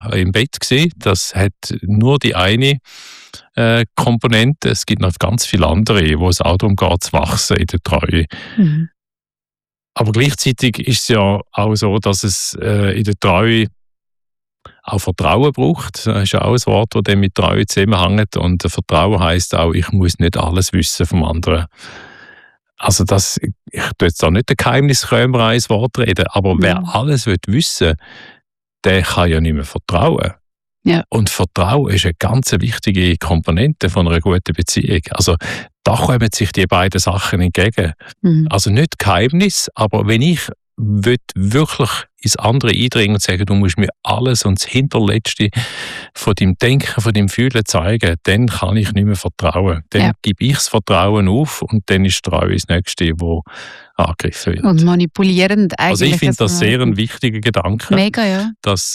im Bett gewesen. Das hat nur die eine Komponente. Es gibt noch ganz viele andere, wo es auch darum geht, zu wachsen in der Treue. Mhm. Aber gleichzeitig ist es ja auch so, dass es in der Treue auch Vertrauen braucht. Das ist ja auch ein Wort, das dann mit Treue zusammenhängt. Und Vertrauen heisst auch, ich muss nicht alles wissen vom anderen. Also ich tue jetzt auch nicht den Geheimniskrämerei ins Wort reden, aber wer alles wissen will, der kann ja nicht mehr vertrauen. Ja. Und Vertrauen ist eine ganz wichtige Komponente von einer guten Beziehung. Also da kommen sich die beiden Sachen entgegen. Mhm. Also nicht Geheimnis, aber wenn ich wirklich ins andere eindringen und sagen, du musst mir alles und das Hinterletzte von deinem Denken, von deinem Fühlen zeigen, dann kann ich nicht mehr vertrauen. Dann gebe ich das Vertrauen auf und dann ist Treue das Nächste, wo angegriffen wird. Und manipulierend eigentlich. Also ich finde das sehr ein wichtiger Gedanke. Mega, ja. Dass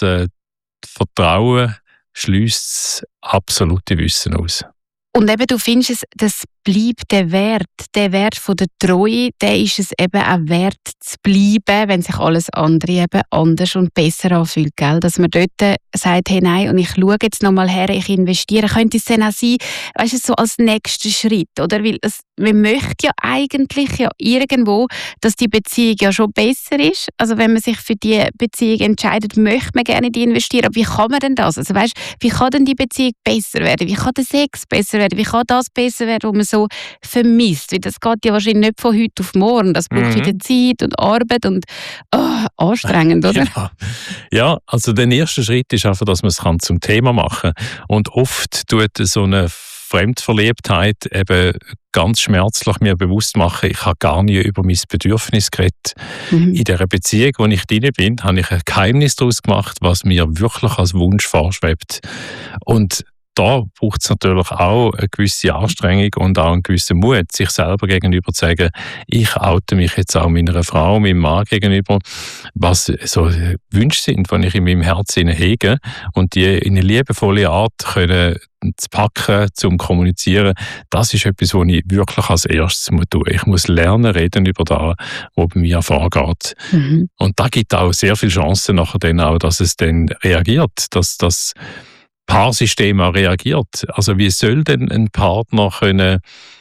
Vertrauen schließt das absolute Wissen aus. Und eben, du findest, das bleibt der Wert von der Treue, der ist es eben auch wert zu bleiben, wenn sich alles andere eben anders und besser anfühlt, gell? Dass man dort sagt, hey, nein, und ich schaue jetzt nochmal her, ich investiere, könnte es dann auch sein, weißt du, so als nächster Schritt, oder? Weil man möchte ja eigentlich ja irgendwo, dass die Beziehung ja schon besser ist. Also wenn man sich für die Beziehung entscheidet, möchte man gerne die investieren, aber wie kann man denn das? Also weißt, wie kann denn die Beziehung besser werden? Wie kann der Sex besser werden? Wie kann das besser werden, wo man so vermisst? Weil das geht ja wahrscheinlich nicht von heute auf morgen. Das braucht wieder Zeit und Arbeit und anstrengend, oder? Ja, also der erste Schritt ist einfach, dass man es zum Thema machen kann. Und oft tut so eine Fremdverliebtheit eben ganz schmerzlich mir bewusst machen, ich habe gar nie über mein Bedürfnis geredet. In dieser Beziehung, wo ich drin bin, habe ich ein Geheimnis daraus gemacht, was mir wirklich als Wunsch vorschwebt. Und da braucht es natürlich auch eine gewisse Anstrengung und auch einen gewissen Mut, sich selber gegenüber zu sagen, ich oute mich jetzt auch meiner Frau, meinem Mann gegenüber, was so Wünsche sind, die ich in meinem Herzen hege und die in eine liebevolle Art können zu packen, zum kommunizieren, das ist etwas, was ich wirklich als erstes tun muss. Ich muss lernen, reden über das, was bei mir vorgeht. Und da gibt auch sehr viele Chancen nachher dann auch, dass es dann reagiert, dass das Paarsystem auch reagiert. Also wie soll denn ein Partner können,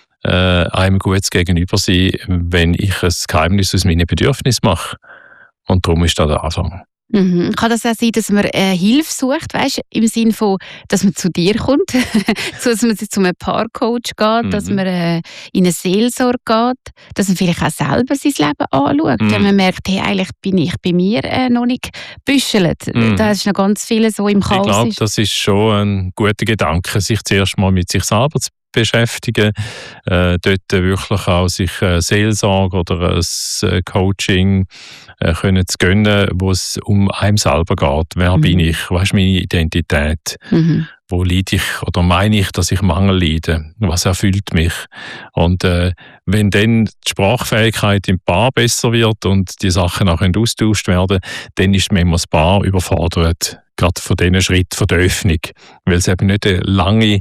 einem gut gegenüber sein, wenn ich ein Geheimnis aus meinen Bedürfnissen mache? Und darum ist das der Anfang. Kann das auch sein, dass man Hilfe sucht, weißt, im Sinne von, dass man zu dir kommt, dass man zu einem Paarcoach geht, dass man in eine Seelsorge geht, dass man vielleicht auch selber sein Leben anschaut, wenn man merkt, hey, eigentlich bin ich bei mir noch nicht gebüschelt. Da ist noch ganz viel so im Chaos. Ich glaube, das ist schon ein guter Gedanke, sich zuerst mal mit sich selber zu beschäftigen, dort wirklich auch sich Seelsorge oder ein Coaching können zu gönnen, wo es um einem selber geht. Wer bin ich? Was ist meine Identität? Wo leide ich oder meine ich, dass ich Mangel leide? Was erfüllt mich? Und wenn dann die Sprachfähigkeit im Paar besser wird und die Sachen auch austauscht werden, dann ist manchmal das Paar überfordert, gerade von diesen Schritten von der Öffnung, weil es eben nicht eine lange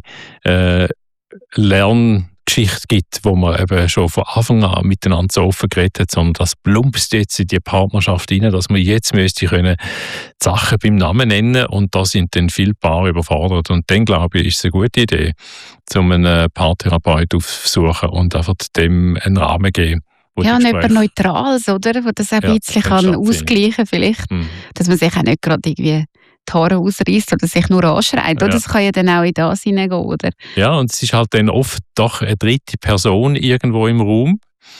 Lerngeschichte gibt, wo man eben schon von Anfang an miteinander so offen geredet hat, sondern das plumpst jetzt in die Partnerschaft rein, dass man jetzt müsste können die Sachen beim Namen nennen und da sind dann viele Paare überfordert. Und dann, glaube ich, ist es eine gute Idee, einen Paartherapeut aufzusuchen und einfach dem einen Rahmen geben. Ja, nicht etwas Neutrales, oder? Wo das ein bisschen kann ausgleichen vielleicht. Dass man sich auch nicht gerade irgendwie die Haare ausreißt oder sich nur anschreit. Ja. Das kann ja dann auch in das hineingehen, oder? Ja, und es ist halt dann oft doch eine dritte Person irgendwo im Raum.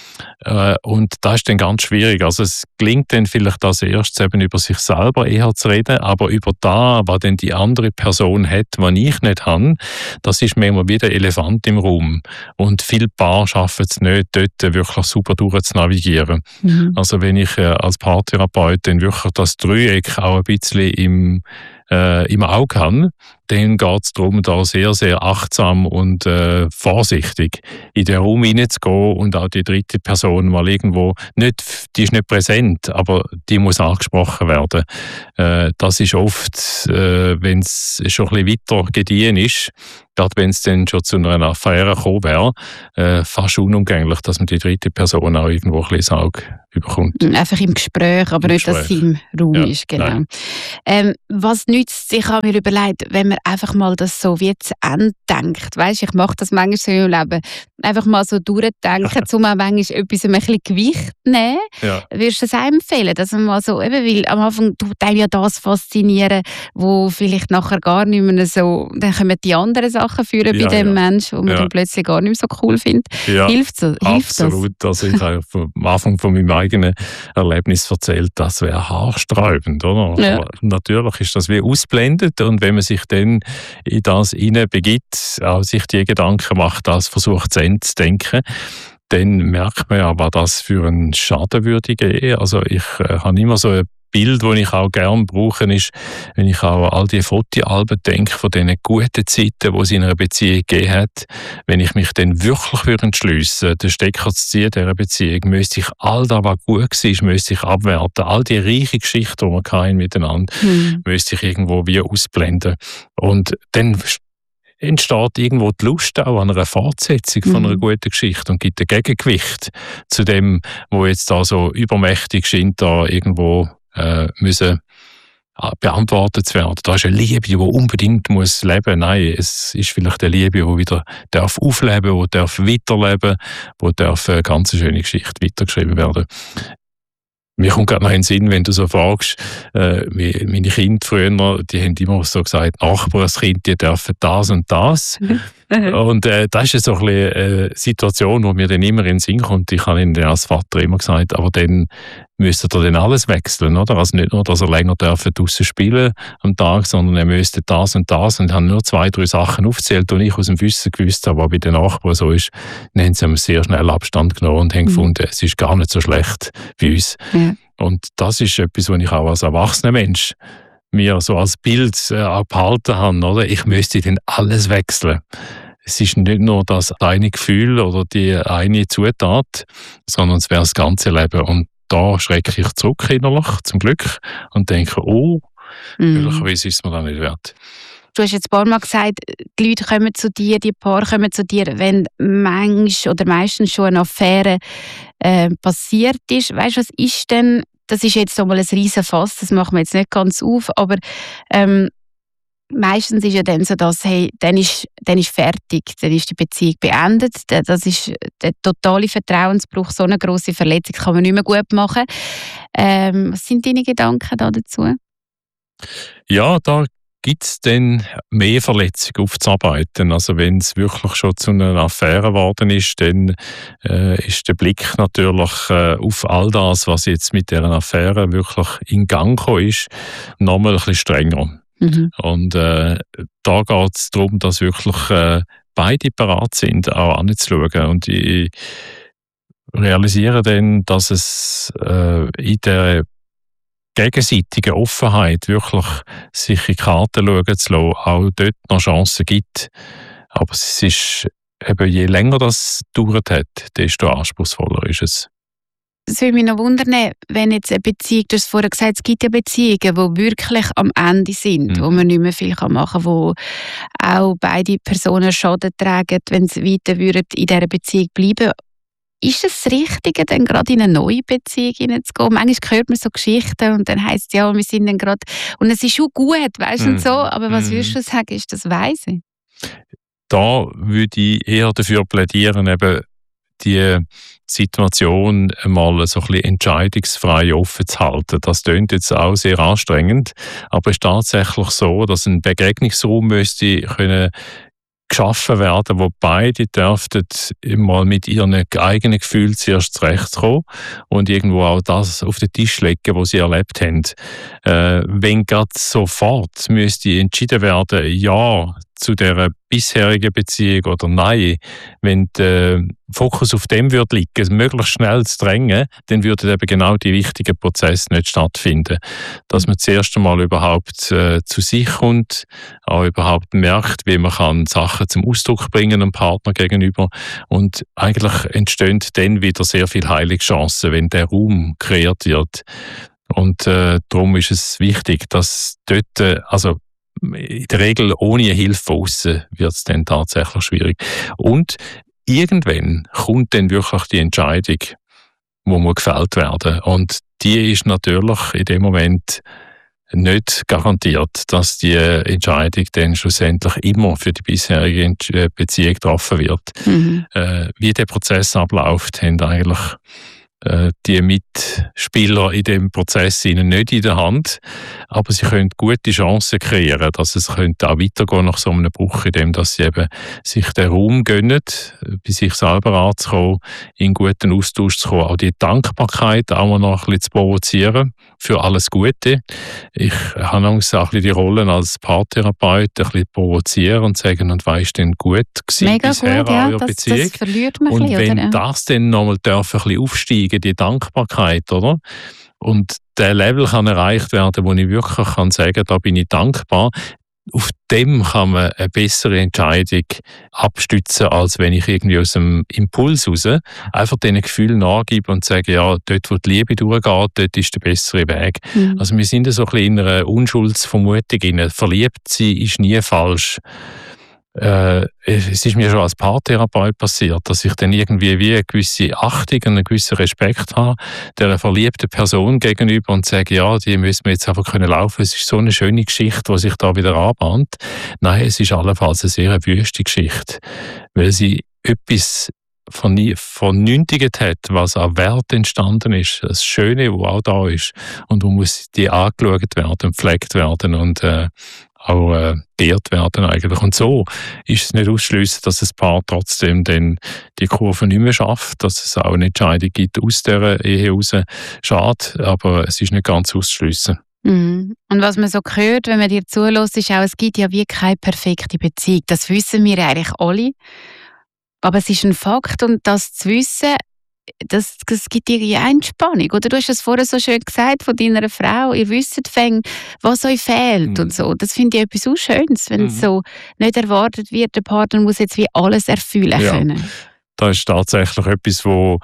Und das ist dann ganz schwierig. Also es gelingt dann vielleicht als erstes eben über sich selber eher zu reden, aber über das, was dann die andere Person hat, was ich nicht habe, das ist manchmal wie der Elefant im Raum. Und viele Paare schaffen es nicht, dort wirklich super durchzunavigieren. Also wenn ich als Paartherapeut dann wirklich das Dreieck auch ein bisschen im Auge habe, dann geht es darum, da sehr, sehr achtsam und vorsichtig in den Raum hineinzugehen und auch die dritte Person mal irgendwo nicht, die ist nicht präsent, aber die muss angesprochen werden. Das ist oft, wenn es schon ein bisschen weiter gediehen ist, gerade wenn es dann schon zu einer Affäre gekommen wäre, fast unumgänglich, dass man die dritte Person auch irgendwo ein bisschen Auge überkommt. Einfach im Gespräch, aber nicht, dass sie im Raum ist. Genau. Was nützt sich, habe mir überlegt, wenn man einfach mal das so wie zu Ende denkt. Weisst, ich mache das manchmal so im Leben. Einfach mal so durchdenken, um auch manchmal etwas ein bisschen Gewicht zu nehmen. Ja. Würdest du das auch empfehlen? Dass man mal so, eben, weil am Anfang tut einem ja das faszinieren, wo vielleicht nachher gar nicht mehr so, dann kommen die anderen Sachen führen bei dem Menschen, wo man dann plötzlich gar nicht mehr so cool findet. Ja. Hilft das? Absolut. Also ich habe am Anfang von meinem eigenen Erlebnis erzählt, das wäre haarsträubend, oder? Ja. Aber natürlich ist das wie ausblendet und wenn man sich dann in das hineinbegibt, auch sich die Gedanken macht, das versucht zu Ende zu denken, dann merkt man ja, was das für einen Schaden würde geben. Also ich habe immer so ein Bild, das ich auch gerne brauche, ist, wenn ich auch all die Fotoalben denke, von diesen guten Zeiten, die es in einer Beziehung gegeben hat, wenn ich mich dann wirklich entschliessen, den Stecker zu ziehen dieser Beziehung, müsste ich all das, was gut war, müsste ich abwerten. All die reichen Geschichten, die wir hatten miteinander, müsste ich irgendwo wie ausblenden. Und dann entsteht irgendwo die Lust auch an einer Fortsetzung von einer guten Geschichte und gibt ein Gegengewicht zu dem, wo jetzt da so übermächtig scheint, da irgendwo müssen beantwortet zu werden. Da ist eine Liebe, die unbedingt muss leben. Nein, es ist vielleicht eine Liebe, die wieder darf aufleben, die darf weiterleben, die darf eine ganz schöne Geschichte weitergeschrieben werden. Mir kommt gerade noch in den Sinn, wenn du so fragst, meine Kinder früher, die haben immer so gesagt, Nachbarskind, die dürfen das und das. Und das ist so ein bisschen eine Situation, die mir dann immer in den Sinn kommt. Ich habe ihnen als Vater immer gesagt, aber dann müsste er dann alles wechseln, oder? Also nicht nur, dass er länger draussen spielen am Tag, sondern er müsste das und das. Und haben nur 2, 3 Sachen aufgezählt, die ich aus dem Wissen gewusst habe, was bei den Nachbarn so ist. Dann haben sie sehr schnell Abstand genommen und haben gefunden, es ist gar nicht so schlecht bei uns. Ja. Und das ist etwas, was ich auch als erwachsener Mensch mir so als Bild auch behalten habe, oder? Ich müsste dann alles wechseln. Es ist nicht nur das eine Gefühl oder die eine Zutat, sondern es wäre das ganze Leben. Und da schrecke ich zurück innerlich, zum Glück, und denke, möglicherweise ist es mir dann nicht wert. Du hast jetzt ein paar Mal gesagt, die Leute kommen zu dir, die Paare kommen zu dir, wenn manchmal oder meistens schon eine Affäre passiert ist. Weißt du, was ist denn, das ist jetzt so mal ein riesen Fass, das machen wir jetzt nicht ganz auf, aber meistens ist ja dann so, dass dann ist fertig, dann ist die Beziehung beendet. Das ist der totale Vertrauensbruch, so eine grosse Verletzung kann man nicht mehr gut machen. Was sind deine Gedanken dazu? Ja, da gibt es dann mehr Verletzungen aufzuarbeiten. Also wenn es wirklich schon zu einer Affäre geworden ist, dann ist der Blick natürlich auf all das, was jetzt mit dieser Affäre wirklich in Gang gekommen ist, nochmal ein bisschen strenger. Und da geht es darum, dass wirklich beide bereit sind, auch anzuschauen. Und ich realisiere dann, dass es in der gegenseitigen Offenheit wirklich sich in die Karten schauen zu lassen, auch dort noch Chancen gibt. Aber es ist eben, je länger das gedauert hat, desto anspruchsvoller ist es. Es würde mich noch wundern, wenn jetzt eine Beziehung, du hast vorher gesagt, es gibt ja Beziehungen, die wirklich am Ende sind, wo man nicht mehr viel machen kann, wo auch beide Personen Schaden tragen, wenn sie weiter in dieser Beziehung bleiben. Ist es das Richtige, dann gerade in eine neue Beziehung hineinzugehen? Manchmal hört man so Geschichten und dann heisst es, ja, wir sind dann gerade, und es ist schon gut, weißt du, und so, aber was würdest du sagen, ist das weise? Da würde ich eher dafür plädieren, eben die Situation einmal so ein bisschen entscheidungsfrei offen zu halten. Das klingt jetzt auch sehr anstrengend, aber es ist tatsächlich so, dass ein Begegnungsraum müsste können geschaffen werden, wo beide dürften mal mit ihren eigenen Gefühlen zuerst zurechtkommen und irgendwo auch das auf den Tisch legen, was sie erlebt haben. Wenn gerade sofort müsste entschieden werden, ja, zu der bisherigen Beziehung oder nein, wenn der Fokus auf dem würde liegen, möglichst schnell zu drängen, dann würden eben genau die wichtigen Prozesse nicht stattfinden. Dass man zuerst einmal überhaupt zu sich kommt, auch überhaupt merkt, wie man kann Sachen zum Ausdruck bringen einem Partner gegenüber, und eigentlich entstehen dann wieder sehr viele Heilungschancen, wenn der Raum kreiert wird. Und darum ist es wichtig, dass dort, also in der Regel ohne Hilfe von aussen wird es dann tatsächlich schwierig. Und irgendwann kommt dann wirklich die Entscheidung, wo muss gefällt werden. Und die ist natürlich in dem Moment nicht garantiert, dass die Entscheidung dann schlussendlich immer für die bisherige Beziehung getroffen wird. Mhm. Wie der Prozess abläuft, haben eigentlich die Mitspieler in dem Prozess ihnen nicht in der Hand, aber sie können gute Chancen kreieren, dass es könnte auch weitergehen nach so einem Bruch, indem dass sie eben sich den Raum gönnen, bei sich selber anzukommen, in guten Austausch zu kommen, auch die Dankbarkeit auch mal noch ein bisschen zu provozieren für alles Gute. Ich habe auch ein bisschen die Rolle als Paartherapeut ein bisschen provozieren und sagen, und was ist denn gut gewesen mega bisher gut, an eurer Beziehung? Das verliert man und ein bisschen, wenn oder? das dann nochmal ein bisschen aufsteigen, die Dankbarkeit, oder? Und der Level kann erreicht werden, wo ich wirklich kann sagen, da bin ich dankbar. Auf dem kann man eine bessere Entscheidung abstützen, als wenn ich irgendwie aus dem Impuls raus einfach diesen Gefühlen nachgebe und sage, ja, dort, wo die Liebe durchgeht, dort ist der bessere Weg. Mhm. Also wir sind so ein bisschen in einer Unschuldsvermutung. Verliebt sein ist nie falsch. Es ist mir schon als Paartherapeut passiert, dass ich dann irgendwie wie eine gewisse Achtung und einen gewissen Respekt habe der verliebten Person gegenüber und sage, ja, die müssen wir jetzt einfach können laufen. Es ist so eine schöne Geschichte, die sich da wieder anbahnt. Nein, es ist allenfalls eine sehr wüste Geschichte, weil sie etwas vernünftigt hat, was an Wert entstanden ist, das Schöne, was auch da ist, und wo muss die angeschaut werden, gepflegt werden und auch geehrt werden eigentlich. Und so ist es nicht ausschliessen, dass das Paar trotzdem dann die Kurve nicht mehr schafft, dass es auch eine Entscheidung gibt aus dieser Ehe raus. Schade, aber es ist nicht ganz auszuschliessen. Und was man so hört, wenn man dir zuhört, ist auch, es gibt ja wie keine perfekte Beziehung. Das wissen wir eigentlich alle. Aber es ist ein Fakt, und das zu wissen, das gibt irgendwie eine Entspannung. Oder du hast es vorher so schön gesagt von deiner Frau, ihr wisst was euch fehlt und so. Das finde ich etwas so Schönes, wenn es so nicht erwartet wird, der Partner muss jetzt wie alles erfüllen können. Das ist tatsächlich etwas, was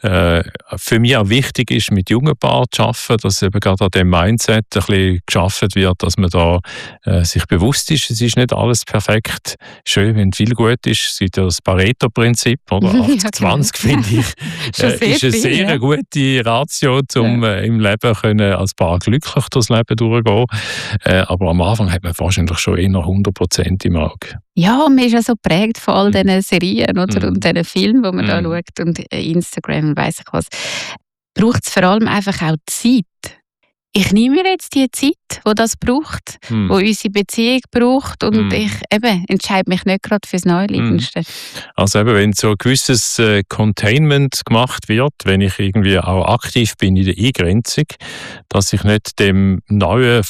für mich auch wichtig ist, mit jungen Paaren zu arbeiten, dass eben gerade an dem Mindset ein bisschen geschaffen wird, dass man da sich bewusst ist, es ist nicht alles perfekt. Schön, wenn viel gut ist. Es gibt ja das Pareto-Prinzip, oder 80-20, finde ich, ist eine sehr gute Ratio, um im Leben können als Paar glücklich durchs Leben durchgehen. Aber am Anfang hat man wahrscheinlich schon eher 100% im Auge. Ja, man ist ja so geprägt von all diesen Serien oder, und diesen Filmen, die man da schaut, und Instagram und weiss ich was. Braucht es vor allem einfach auch Zeit? Ich nehme mir jetzt die Zeit, die das braucht, die unsere Beziehung braucht, und ich entscheide mich nicht gerade fürs Neuliebendste. Also eben, wenn so ein gewisses Containment gemacht wird, wenn ich irgendwie auch aktiv bin in der Eingrenzung, dass ich nicht dem neuen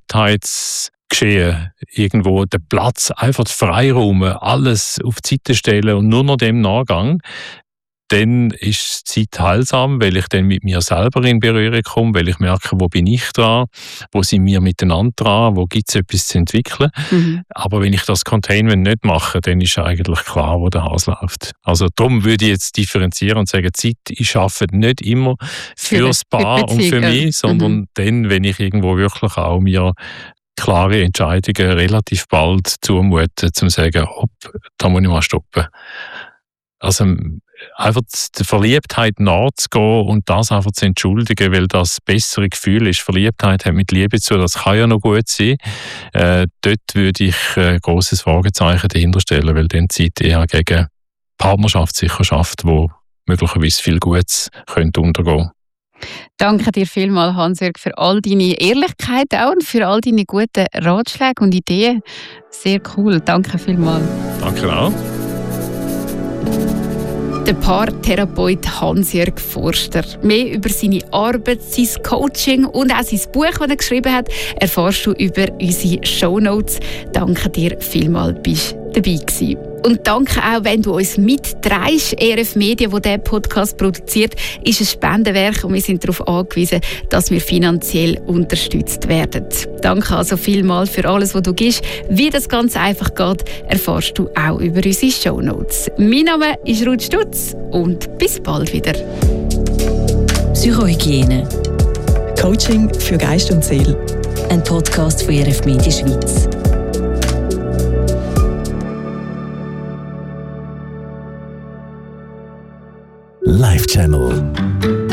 Verliebtheitsgeschehen irgendwo den Platz einfach freiräumen, alles auf die Seite stellen und nur noch dem Nachgang, dann ist die Zeit heilsam, weil ich dann mit mir selber in Berührung komme, weil ich merke, wo bin ich dran, wo sind wir miteinander dran, wo gibt es etwas zu entwickeln. Aber wenn ich das Containment nicht mache, dann ist eigentlich klar, wo der Hase läuft. Also darum würde ich jetzt differenzieren und sagen, Zeit, ich arbeite nicht immer fürs Paar und für mich, sondern dann, wenn ich irgendwo wirklich auch mir klare Entscheidungen relativ bald zumuten, zum sagen, hopp, da muss ich mal stoppen. Also einfach der Verliebtheit nachzugehen und das einfach zu entschuldigen, weil das bessere Gefühl ist. Verliebtheit hat mit Liebe zu, das kann ja noch gut sein. Dort würde ich ein grosses Fragezeichen dahinter stellen, weil dann die Zeit eher gegen Partnerschaft sicher schafft, wo möglicherweise viel Gutes könnte untergehen. Danke dir vielmals, Hans-Jörg, für all deine Ehrlichkeit auch und für all deine guten Ratschläge und Ideen. Sehr cool. Danke vielmals. Danke auch. der Paartherapeut Hans-Jörg Forster. Mehr über seine Arbeit, sein Coaching und auch sein Buch, das er geschrieben hat, erfährst du über unsere Shownotes. Danke dir vielmals, bist du dabei gewesen. Und danke auch, wenn du uns mittreibst. ERF Media, wo dieser Podcast produziert, ist ein Spendenwerk und wir sind darauf angewiesen, dass wir finanziell unterstützt werden. Danke also vielmals für alles, was du gibst. Wie das ganz einfach geht, erfährst du auch über unsere Shownotes. Mein Name ist Ruth Stutz und bis bald wieder. Psychohygiene. Coaching für Geist und Seele. Ein Podcast von ERF Media Schweiz. Live Channel.